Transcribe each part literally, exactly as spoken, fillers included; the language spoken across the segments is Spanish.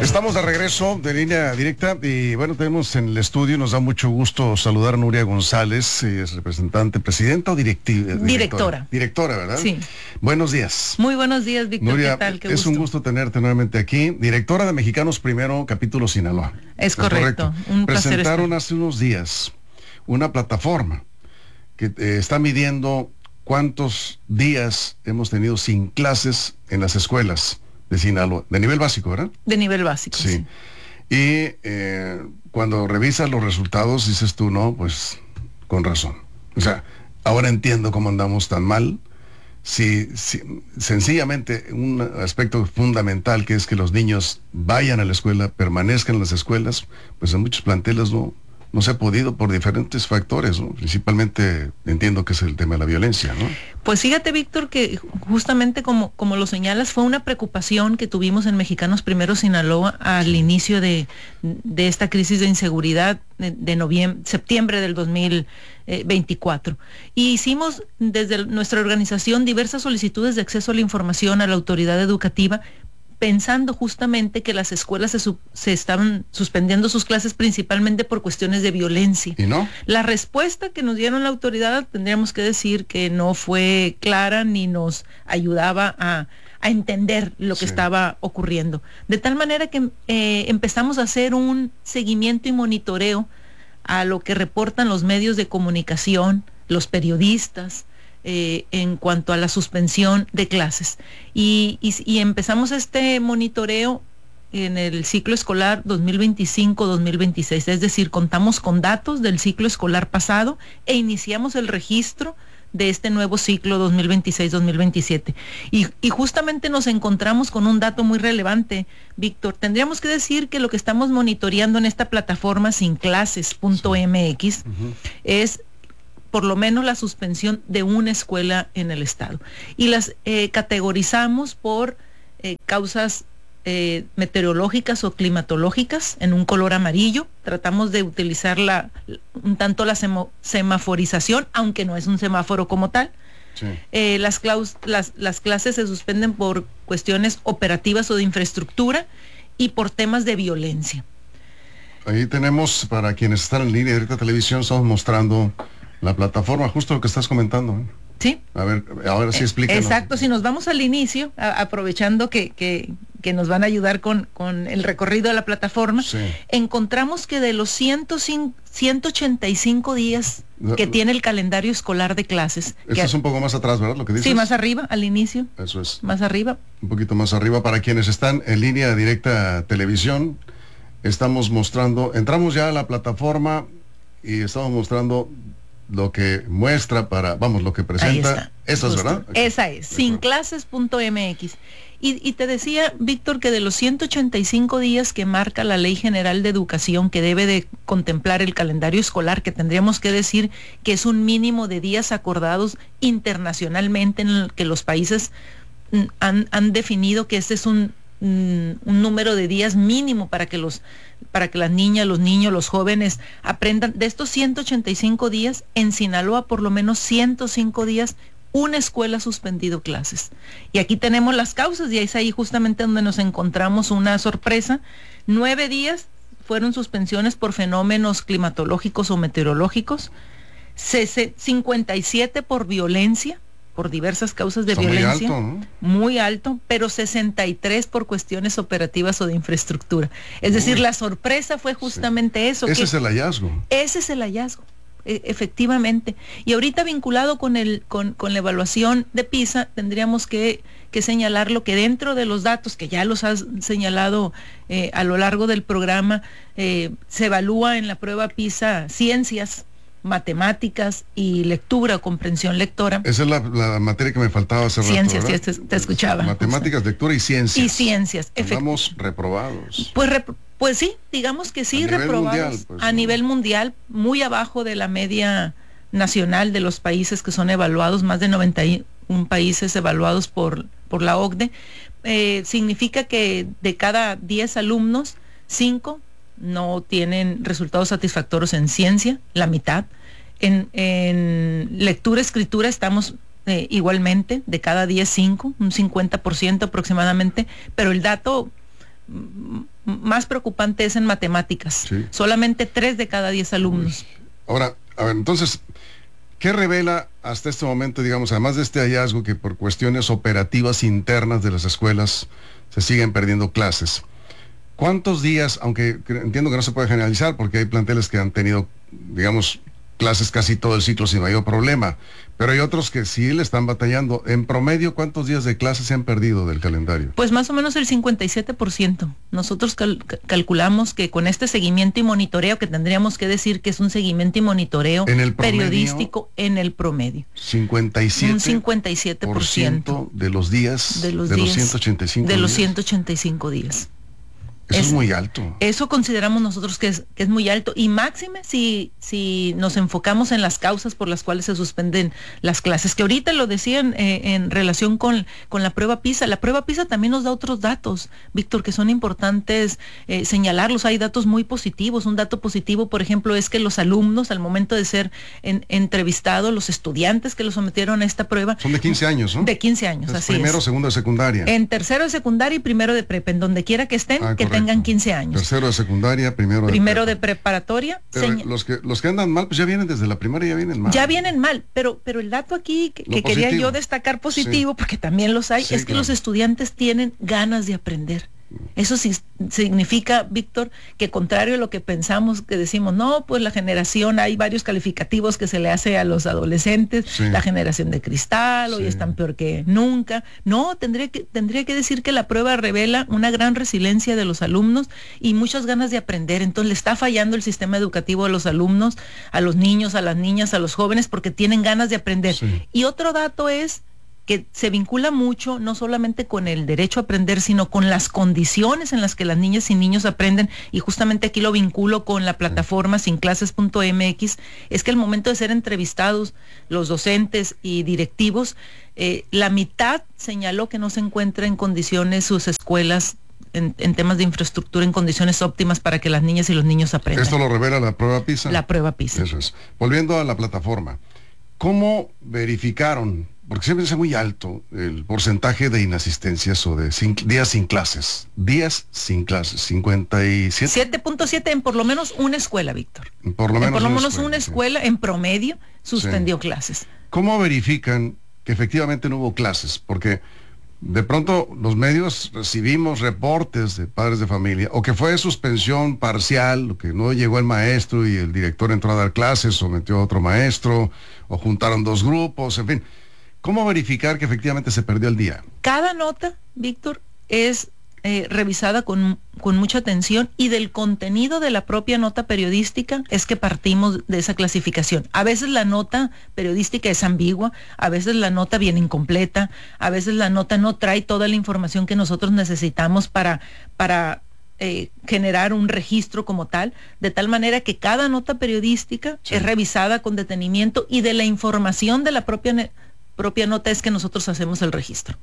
Estamos de regreso de Línea Directa y bueno, tenemos en el estudio, nos da mucho gusto saludar a Nuria González, es representante, presidenta o directiva. Directora. Directora. Directora, ¿verdad? Sí. Buenos días. Muy buenos días, Víctor. Nuria, ¿qué tal? Qué es gusto. un gusto tenerte nuevamente aquí. Directora de Mexicanos Primero, capítulo Sinaloa. Es, es correcto. correcto. Un Presentaron estar. hace unos días una plataforma que eh, está midiendo cuántos días hemos tenido sin clases en las escuelas de Sinaloa, de nivel básico, ¿verdad? De nivel básico, sí. sí. Y eh, cuando revisas los resultados, dices tú, no, pues, con razón. O sea, ahora entiendo cómo andamos tan mal. Si, si sencillamente un aspecto fundamental que es que los niños vayan a la escuela, permanezcan en las escuelas, pues en muchos planteles no, no se ha podido por diferentes factores, ¿no? Principalmente entiendo que es el tema de la violencia, ¿no? Pues fíjate, Víctor, que justamente como, como lo señalas, fue una preocupación que tuvimos en Mexicanos Primero Sinaloa al inicio de, de esta crisis de inseguridad de, de noviembre, septiembre del dos mil veinticuatro. Y hicimos desde nuestra organización diversas solicitudes de acceso a la información a la autoridad educativa, pensando justamente que las escuelas se, su, se estaban suspendiendo sus clases principalmente por cuestiones de violencia. ¿Y no? La respuesta que nos dieron la autoridad, tendríamos que decir que no fue clara ni nos ayudaba a, a entender lo que sí. estaba ocurriendo. De tal manera que eh, empezamos a hacer un seguimiento y monitoreo a lo que reportan los medios de comunicación, los periodistas, Eh, en cuanto a la suspensión de clases. Y, y, y empezamos este monitoreo en el ciclo escolar dos mil veinticinco dos mil veintiséis, es decir, contamos con datos del ciclo escolar pasado e iniciamos el registro de este nuevo ciclo dos mil veintiséis dos mil veintisiete. Y, y justamente nos encontramos con un dato muy relevante, Víctor. Tendríamos que decir que lo que estamos monitoreando en esta plataforma sinclases punto m x sí. uh-huh. es por lo menos la suspensión de una escuela en el estado. Y las eh, categorizamos por eh, causas eh, meteorológicas o climatológicas en un color amarillo. Tratamos de utilizar la, un tanto la semo, semaforización, aunque no es un semáforo como tal. Sí. Eh, las, claus, las, las clases se suspenden por cuestiones operativas o de infraestructura y por temas de violencia. Ahí tenemos, para quienes están en Línea Directa Televisión, estamos mostrando la plataforma, justo lo que estás comentando. ¿eh? Sí. A ver, ahora sí explícanos. Exacto, si nos vamos al inicio, a, aprovechando que, que, que nos van a ayudar con, con el recorrido de la plataforma, sí. encontramos que de los ciento ochenta y cinco días que la, tiene el calendario escolar de clases. Eso es un poco más atrás, ¿verdad? Lo que dices. Sí, más arriba, al inicio. Eso es. Más arriba. Un poquito más arriba, para quienes están en Línea Directa Televisión, estamos mostrando, entramos ya a la plataforma y estamos mostrando lo que muestra para, vamos, lo que presenta. Esa es, ¿verdad? Okay. Esa es, sinclases punto m x. Y, y te decía, Víctor, que de los ciento ochenta y cinco días que marca la Ley General de Educación, que debe de contemplar el calendario escolar, que tendríamos que decir que es un mínimo de días acordados internacionalmente, en el que los países han, han definido que este es un un número de días mínimo para que los para que las niñas, los niños, los jóvenes aprendan. De estos ciento ochenta y cinco días, en Sinaloa por lo menos ciento cinco días una escuela ha suspendido clases. Y aquí tenemos las causas, y es ahí justamente donde nos encontramos una sorpresa. Nueve días fueron suspensiones por fenómenos climatológicos o meteorológicos, cincuenta y siete por violencia, por diversas causas de Está violencia, muy alto, ¿no? muy alto, pero sesenta y tres por cuestiones operativas o de infraestructura. Es Uy. decir, la sorpresa fue justamente sí. eso. Ese que es el hallazgo. Ese es el hallazgo, e- efectivamente. Y ahorita vinculado con el con, con la evaluación de PISA, tendríamos que, que señalar lo que dentro de los datos, que ya los has señalado eh, a lo largo del programa, eh, se evalúa en la prueba PISA ciencias, matemáticas y lectura o comprensión lectora. Esa es la, la materia que me faltaba hace ciencias, rato, Ciencias, te, te escuchaba. Matemáticas, lectura y ciencias. Y ciencias, Estamos reprobados. Pues, rep pues sí, digamos que sí, a reprobados. Nivel mundial, pues, a ¿no? nivel mundial, muy abajo de la media nacional de los países que son evaluados, más de noventa y uno países evaluados por, por la O C D E. Eh, significa que de cada diez alumnos, cinco no tienen resultados satisfactorios en ciencia, la mitad. En, en lectura, escritura estamos eh, igualmente, de cada diez, cinco, un cincuenta por ciento aproximadamente, pero el dato más preocupante es en matemáticas. Sí. Solamente tres de cada diez alumnos. Uy. Ahora, a ver, entonces, ¿qué revela hasta este momento, digamos, además de este hallazgo que por cuestiones operativas internas de las escuelas se siguen perdiendo clases? ¿Cuántos días, aunque entiendo que no se puede generalizar porque hay planteles que han tenido, digamos, clases casi todo el ciclo sin mayor problema, pero hay otros que sí le están batallando? En promedio, ¿cuántos días de clases se han perdido del calendario? Pues más o menos el cincuenta y siete por ciento. Nosotros cal calculamos que con este seguimiento y monitoreo, que tendríamos que decir que es un seguimiento y monitoreo ¿En el promedio, periodístico en el promedio? cincuenta y siete un cincuenta y siete por ciento de los días de los, de días, los ciento ochenta y cinco de los días. ciento ochenta y cinco días. Eso es, es muy alto. Eso consideramos nosotros que es, que es muy alto, y máxime si, si nos enfocamos en las causas por las cuales se suspenden las clases, que ahorita lo decían eh, en relación con, con la prueba PISA. La prueba PISA también nos da otros datos, Víctor, que son importantes eh, señalarlos. Hay datos muy positivos. Un dato positivo, por ejemplo, es que los alumnos, al momento de ser en, entrevistados, los estudiantes que los sometieron a esta prueba... Son de quince años, ¿no? De quince años, es así primero, es. segundo de secundaria. En tercero de secundaria y primero de prepa, en donde quiera que estén, ah, que tengan quince años. Tercero de secundaria, primero de Primero prepa. de preparatoria. Pero los que los que andan mal, pues ya vienen desde la primaria, ya vienen mal. Ya vienen mal, pero, pero el dato aquí que, que quería yo destacar positivo, sí, porque también los hay, sí, es que claro, los estudiantes tienen ganas de aprender. Eso sí significa, Víctor, que contrario a lo que pensamos, que decimos, no, pues la generación, hay varios calificativos que se le hace a los adolescentes, sí, la generación de cristal, hoy sí, están peor que nunca. No, tendría que, tendría que decir que la prueba revela una gran resiliencia de los alumnos y muchas ganas de aprender. Entonces le está fallando el sistema educativo a los alumnos, a los niños, a las niñas, a los jóvenes, porque tienen ganas de aprender. Sí. Y otro dato es que se vincula mucho no solamente con el derecho a aprender, sino con las condiciones en las que las niñas y niños aprenden, y justamente aquí lo vinculo con la plataforma sin clases punto m x, es que al momento de ser entrevistados los docentes y directivos, eh, la mitad señaló que no se encuentra en condiciones sus escuelas En, en temas de infraestructura, en condiciones óptimas para que las niñas y los niños aprendan. ¿Esto lo revela la prueba PISA? La prueba PISA. Eso es. Volviendo a la plataforma, ¿cómo verificaron? Porque siempre es muy alto el porcentaje de inasistencias o de sin, días sin clases. Días sin clases, cincuenta y siete. siete punto siete en por lo menos una escuela, Víctor. Por lo menos, en por lo una menos escuela, una escuela, sí, en promedio suspendió, sí, clases. ¿Cómo verifican que efectivamente no hubo clases? Porque de pronto los medios recibimos reportes de padres de familia, o que fue suspensión parcial, o que no llegó el maestro y el director entró a dar clases, o metió a otro maestro, o juntaron dos grupos, en fin. ¿Cómo verificar que efectivamente se perdió el día? Cada nota, Víctor, es eh, revisada con, con mucha atención, y del contenido de la propia nota periodística es que partimos de esa clasificación. A veces la nota periodística es ambigua, a veces la nota viene incompleta, a veces la nota no trae toda la información que nosotros necesitamos para... para Eh, generar un registro como tal, de tal manera que cada nota periodística, sí, es revisada con detenimiento, y de la información de la propia, propia nota es que nosotros hacemos el registro.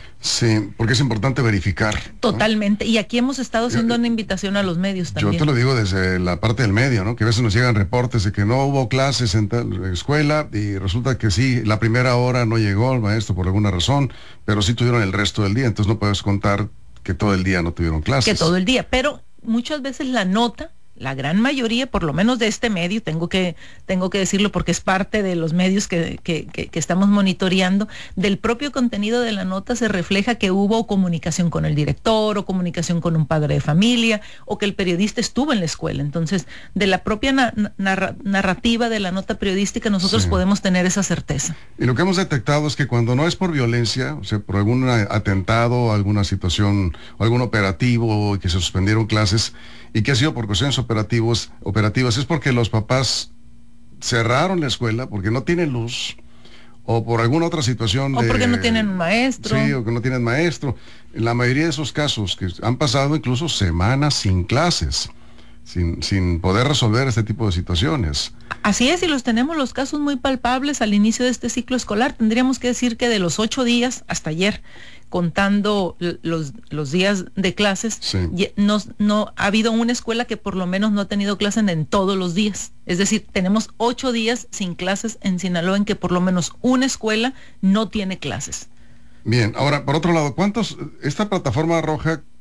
Sí, porque es importante verificar, totalmente, ¿no? Y aquí hemos estado haciendo yo, una invitación a los medios también. Yo te lo digo desde la parte del medio, ¿no? Que a veces nos llegan reportes de que no hubo clases en tal escuela, y resulta que sí, la primera hora no llegó el maestro por alguna razón, pero sí tuvieron el resto del día, entonces no puedes contar que todo el día no tuvieron clases. Que todo el día, pero muchas veces la nota, la gran mayoría, por lo menos de este medio, tengo que, tengo que decirlo porque es parte de los medios que, que, que, que estamos monitoreando, del propio contenido de la nota se refleja que hubo comunicación con el director, o comunicación con un padre de familia, o que el periodista estuvo en la escuela. Entonces, de la propia na narra narrativa de la nota periodística, nosotros, sí, podemos tener esa certeza. Y lo que hemos detectado es que cuando no es por violencia, o sea, por algún atentado, alguna situación, o algún operativo, que se suspendieron clases, y que ha sido por cuestiones operativos, operativas, es porque los papás cerraron la escuela, porque no tienen luz, o por alguna otra situación. O de, porque no tienen un maestro. Sí, o que no tienen maestro. En la mayoría de esos casos, que han pasado incluso semanas sin clases, sin, sin poder resolver este tipo de situaciones. Así es, y los tenemos los casos muy palpables al inicio de este ciclo escolar. Tendríamos que decir que de los ocho días hasta ayer, contando los, los días de clases, sí, no, no ha habido una escuela que por lo menos no ha tenido clases en todos los días. Es decir, tenemos ocho días sin clases en Sinaloa, en que por lo menos una escuela no tiene clases. Bien, ahora, por otro lado, ¿cuántos, esta plataforma roja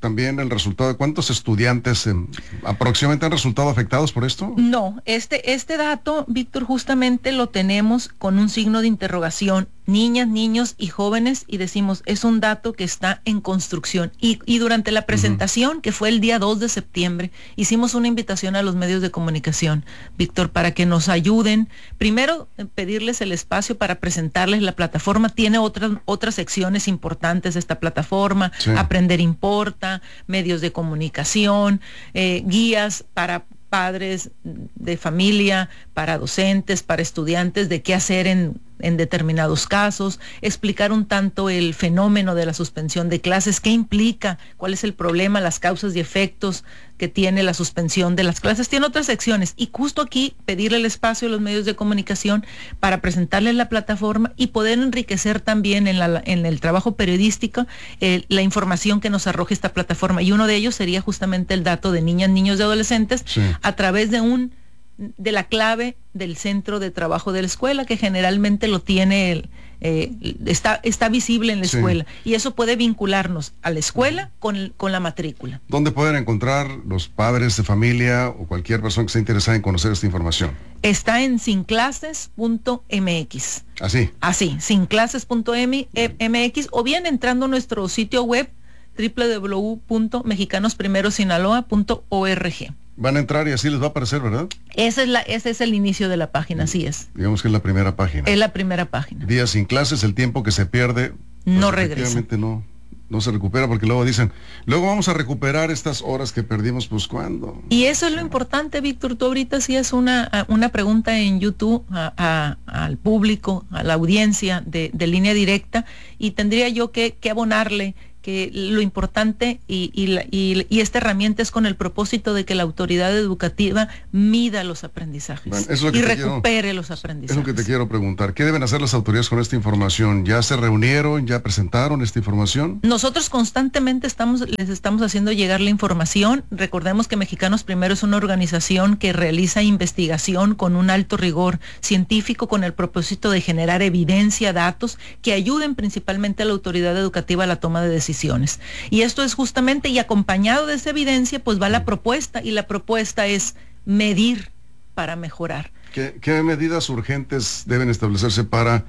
también el resultado de cuántos estudiantes eh, aproximadamente han resultado afectados por esto? No, este, este dato, Víctor, justamente lo tenemos con un signo de interrogación. Niñas, niños y jóvenes, y decimos, es un dato que está en construcción. Y, y durante la presentación, uh-huh. que fue el día dos de septiembre, hicimos una invitación a los medios de comunicación, Víctor, para que nos ayuden. Primero, pedirles el espacio para presentarles la plataforma. Tiene otras, otras secciones importantes de esta plataforma. Sí. Aprender importa, medios de comunicación, eh, guías para padres de familia, para docentes, para estudiantes, de qué hacer en, en determinados casos, explicar un tanto el fenómeno de la suspensión de clases, qué implica, cuál es el problema, las causas y efectos que tiene la suspensión de las clases. Tiene otras secciones, y justo aquí pedirle el espacio a los medios de comunicación para presentarles la plataforma y poder enriquecer también en, la, en el trabajo periodístico eh, la información que nos arroja esta plataforma, y uno de ellos sería justamente el dato de niñas, niños y adolescentes, sí. a través de un de la clave del centro de trabajo de la escuela, que generalmente lo tiene el, eh, está, está visible en la sí. escuela, y eso puede vincularnos a la escuela con, con la matrícula. ¿Dónde pueden encontrar los padres de familia o cualquier persona que esté interesada en conocer esta información? Está en sinclases punto m x. Así. Así, sinclases punto m x, o bien entrando a nuestro sitio web doble u doble u doble u punto mexicanos primero sinaloa punto org. Van a entrar y así les va a aparecer, ¿verdad? Ese es, la, ese es el inicio de la página, así es. Digamos que es la primera página. Es la primera página. Días sin clases, el tiempo que se pierde, pues no regresa. Efectivamente no, no se recupera, porque luego dicen, luego vamos a recuperar estas horas que perdimos, pues ¿cuándo? Y eso es lo importante, Víctor. Tú ahorita hacías una, una pregunta en YouTube a, a, al público, a la audiencia de, de Línea Directa, y tendría yo que, que abonarle que lo importante y, y, la, y, y esta herramienta es con el propósito de que la autoridad educativa mida los aprendizajes, bueno, es lo que y recupere quiero, los aprendizajes. Es lo que te quiero preguntar. ¿Qué deben hacer las autoridades con esta información? ¿Ya se reunieron? ¿Ya presentaron esta información? Nosotros constantemente estamos, les estamos haciendo llegar la información. Recordemos que Mexicanos Primero es una organización que realiza investigación con un alto rigor científico, con el propósito de generar evidencia, datos que ayuden principalmente a la autoridad educativa a la toma de decisiones. Y esto es justamente, y acompañado de esa evidencia, pues va la propuesta, y la propuesta es medir para mejorar. ¿Qué, qué medidas urgentes deben establecerse para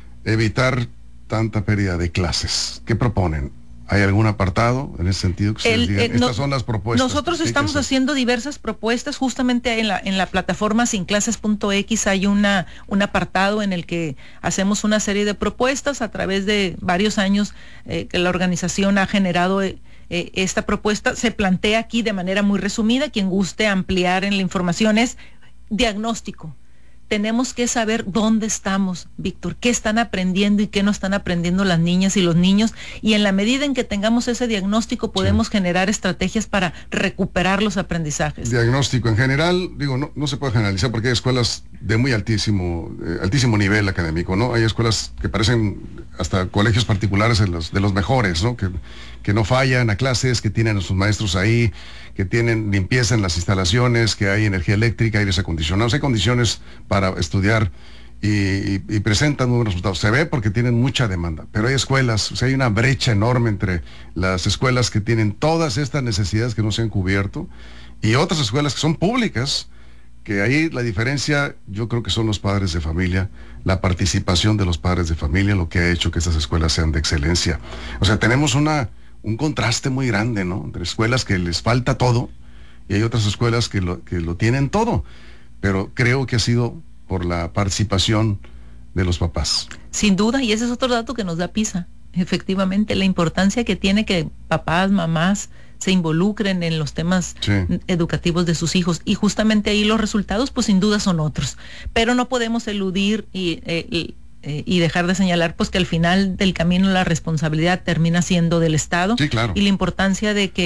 evitar tanta pérdida de clases? ¿Qué proponen? ¿Hay algún apartado en ese sentido que el, se digan, eh, estas no, son las propuestas? Nosotros estamos haciendo diversas propuestas. Justamente en la, en la plataforma sinclases punto x hay una, un apartado en el que hacemos una serie de propuestas a través de varios años eh, que la organización ha generado eh, eh, esta propuesta. Se plantea aquí de manera muy resumida. Quien guste ampliar en la información es diagnóstico. Tenemos que saber dónde estamos, Víctor, qué están aprendiendo y qué no están aprendiendo las niñas y los niños, y en la medida en que tengamos ese diagnóstico podemos sí. generar estrategias para recuperar los aprendizajes. Diagnóstico en general, digo, no, no se puede generalizar porque hay escuelas de muy altísimo, eh, altísimo nivel académico, ¿no? Hay escuelas que parecen hasta colegios particulares de los, de los mejores, ¿no? Que, que no fallan a clases, que tienen a sus maestros ahí, que tienen limpieza en las instalaciones, que hay energía eléctrica, aires acondicionados, hay condiciones para estudiar y, y, y presentan muy buenos resultados. Se ve porque tienen mucha demanda, pero hay escuelas, o sea, hay una brecha enorme entre las escuelas que tienen todas estas necesidades que no se han cubierto y otras escuelas que son públicas, que ahí la diferencia yo creo que son los padres de familia, la participación de los padres de familia, lo que ha hecho que estas escuelas sean de excelencia. O sea, tenemos una un contraste muy grande, ¿no? Entre escuelas que les falta todo y hay otras escuelas que lo, que lo tienen todo, pero creo que ha sido por la participación de los papás. Sin duda, y ese es otro dato que nos da PISA, efectivamente, la importancia que tiene que papás, mamás se involucren en los temas sí. educativos de sus hijos, y justamente ahí los resultados pues sin duda son otros, pero no podemos eludir y, eh, y Eh, y dejar de señalar pues que al final del camino la responsabilidad termina siendo del Estado. Sí, claro. Y la importancia de que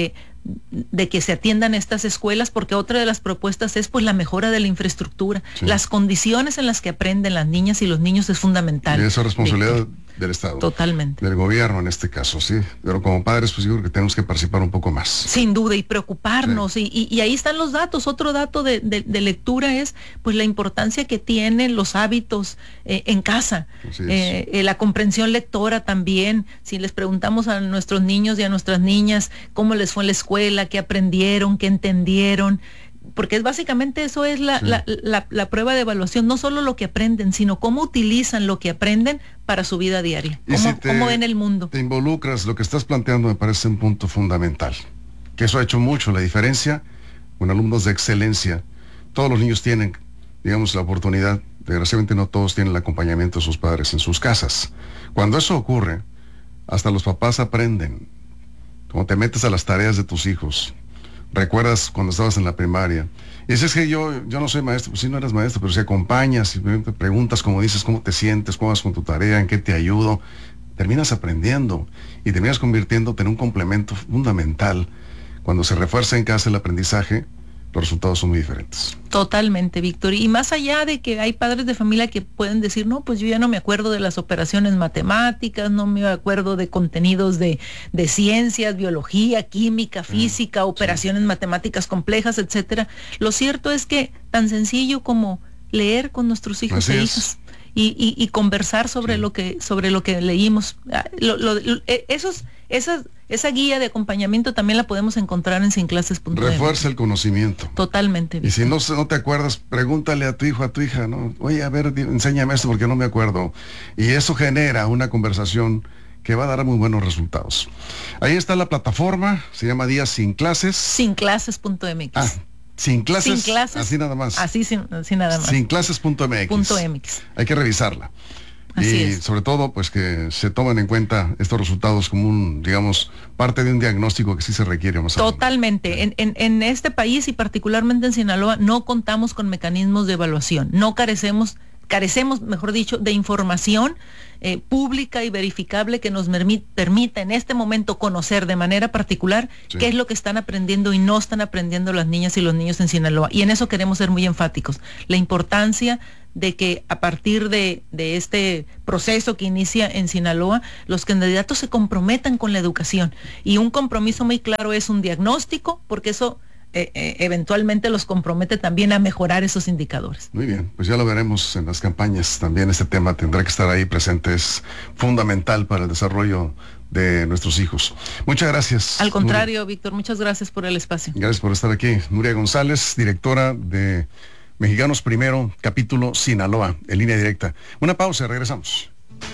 de que se atiendan estas escuelas, porque otra de las propuestas es pues la mejora de la infraestructura. Sí. Las condiciones en las que aprenden las niñas y los niños es fundamental. Y esa responsabilidad Víctor. Del Estado. Totalmente. Del gobierno en este caso, sí. Pero como padres, pues yo creo que tenemos que participar un poco más. Sin duda, y preocuparnos. Sí. Y, y, y ahí están los datos. Otro dato de, de, de lectura es pues la importancia que tienen los hábitos eh, en casa. Eh, eh, la comprensión lectora también. Si les preguntamos a nuestros niños y a nuestras niñas cómo les fue en la escuela, qué aprendieron, qué entendieron, porque es básicamente eso es la, sí. la, la, la prueba de evaluación, no solo lo que aprenden, sino cómo utilizan lo que aprenden para su vida diaria, cómo, si te, cómo ven el mundo. Te involucras, lo que estás planteando me parece un punto fundamental, que eso ha hecho mucho la diferencia con alumnos de excelencia. Todos los niños tienen, digamos, la oportunidad, desgraciadamente no todos tienen el acompañamiento de sus padres en sus casas. Cuando eso ocurre, hasta los papás aprenden, como te metes a las tareas de tus hijos. Recuerdas cuando estabas en la primaria. Y dices que yo, yo no soy maestro, pues sí no eres maestro, pero si acompañas, si te preguntas, como dices, cómo te sientes, cómo vas con tu tarea, en qué te ayudo, terminas aprendiendo y terminas convirtiéndote en un complemento fundamental. Cuando se refuerza en casa el aprendizaje, los resultados son muy diferentes. Totalmente, Víctor. Y más allá de que hay padres de familia que pueden decir, no, pues yo ya no me acuerdo de las operaciones matemáticas, no me acuerdo de contenidos de, de ciencias, biología, química, física, mm, operaciones sí. matemáticas complejas, etcétera. Lo cierto es que tan sencillo como leer con nuestros hijos Así e es. hijas. Y, y, y conversar sobre sí. lo que sobre lo que leímos. Lo, lo, lo, esos, esas, esa guía de acompañamiento también la podemos encontrar en sin clases punto m. Refuerza el conocimiento. Totalmente. Y si no, no te acuerdas, pregúntale a tu hijo, a tu hija, ¿no? Oye, a ver, enséñame esto porque no me acuerdo. Y eso genera una conversación que va a dar muy buenos resultados. Ahí está la plataforma, se llama Días Sin Clases. sin clases punto m x. Ah. Sin clases, sin clases, así nada más. Así sin, así nada más. Sin clases punto m x. Punto M X. Hay que revisarla. Así y es. sobre todo, pues que se tomen en cuenta estos resultados como un, digamos, parte de un diagnóstico que sí se requiere más. Totalmente. En, en, en este país y particularmente en Sinaloa no contamos con mecanismos de evaluación. No carecemos, carecemos, mejor dicho, de información eh, pública y verificable que nos permita en este momento conocer de manera particular sí. qué es lo que están aprendiendo y no están aprendiendo las niñas y los niños en Sinaloa. Y en eso queremos ser muy enfáticos. La importancia de que a partir de, de este proceso que inicia en Sinaloa, los candidatos se comprometan con la educación. Y un compromiso muy claro es un diagnóstico, porque eso eh, eh, eventualmente los compromete también a mejorar esos indicadores. Muy bien, pues ya lo veremos en las campañas. También este tema tendrá que estar ahí presente, es fundamental para el desarrollo de nuestros hijos. Muchas gracias. Al contrario, Nuria. Víctor, muchas gracias por el espacio. Gracias por estar aquí. Nuria González, directora de Mexicanos Primero, capítulo Sinaloa, en línea directa. Una pausa, regresamos.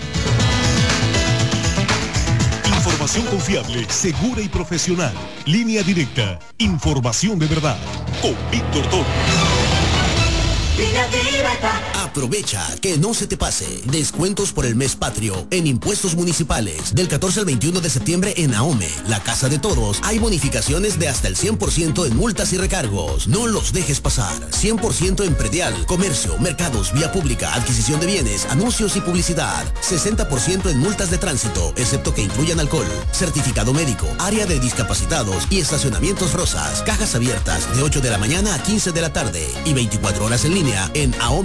Información confiable, segura y profesional. Línea directa. Información de verdad. Con Víctor Toro. Aprovecha que no se te pase. Descuentos por el mes patrio en impuestos municipales. Del catorce al veintiuno de septiembre en AOME, la Casa de Toros, hay bonificaciones de hasta el cien por ciento en multas y recargos. No los dejes pasar. cien por ciento en predial, comercio, mercados, vía pública, adquisición de bienes, anuncios y publicidad. sesenta por ciento en multas de tránsito, excepto que incluyan alcohol. Certificado médico, área de discapacitados y estacionamientos rosas. Cajas abiertas de ocho de la mañana a quince de la tarde y veinticuatro horas en línea en AOME.